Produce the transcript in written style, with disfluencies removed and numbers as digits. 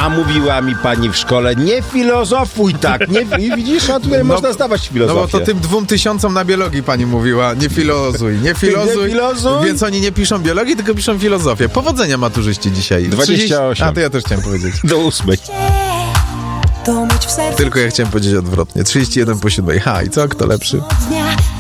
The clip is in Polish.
A mówiła mi pani w szkole, nie filozofuj tak, nie, widzisz, a tutaj można zdawać filozofię. No bo to tym 2000 na biologii pani mówiła, nie filozuj, nie filozuj, więc oni nie piszą biologii, tylko piszą filozofię. Powodzenia maturzyści dzisiaj. 28. A to ja też chciałem powiedzieć. Do 8. To mieć w sercu Tylko ja chciałem powiedzieć odwrotnie. 31 po 7. Ha, i co? Kto lepszy? dnia.